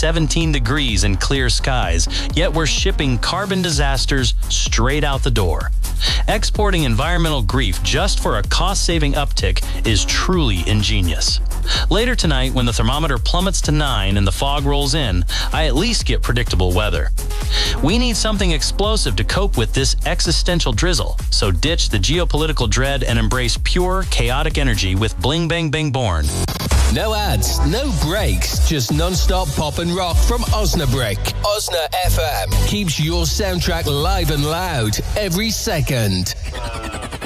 17 degrees and clear skies, yet we're shipping carbon disasters straight out the door. Exporting environmental grief just for a cost-saving uptick is truly ingenious. Later tonight, when the thermometer plummets to 9 and the fog rolls in, I at least get predictable weather. We need something explosive to cope with this existential drizzle, so ditch the geopolitical dread and embrace pure, chaotic energy with Bling Bang Bang Born. No ads, no breaks, just non-stop pop and rock from Osnabrück. Osna FM keeps your soundtrack live and loud every second.